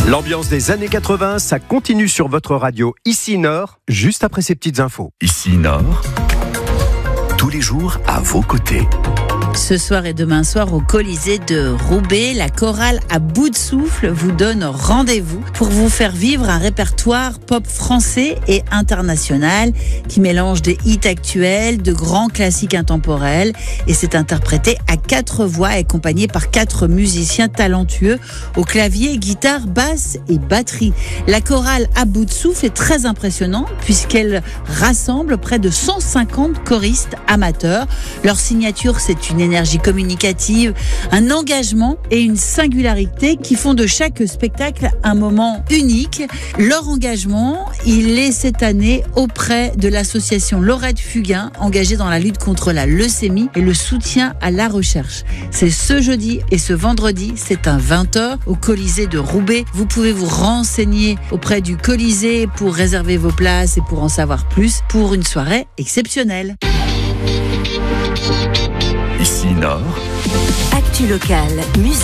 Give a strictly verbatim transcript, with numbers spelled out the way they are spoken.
L'ambiance des années quatre-vingts, ça continue sur votre radio Ici Nord, juste après ces petites infos. Ici Nord, tous les jours à vos côtés. Ce soir et demain soir au Colisée de Roubaix, la chorale à bout de souffle vous donne rendez-vous pour vous faire vivre un répertoire pop français et international qui mélange des hits actuels, de grands classiques intemporels, et c'est interprété à quatre voix accompagné par quatre musiciens talentueux au clavier, guitare, basse et batterie. La chorale à bout de souffle est très impressionnante puisqu'elle rassemble près de cent cinquante choristes amateurs. Leur signature, c'est une énergie communicative, un engagement et une singularité qui font de chaque spectacle un moment unique. Leur engagement, il est cette année auprès de l'association Laurette Fugain, engagée dans la lutte contre la leucémie et le soutien à la recherche. C'est ce jeudi et ce vendredi, c'est à vingt heures au Colisée de Roubaix. Vous pouvez vous renseigner auprès du Colisée pour réserver vos places et pour en savoir plus pour une soirée exceptionnelle. Ici Nord, Actu locale, musique.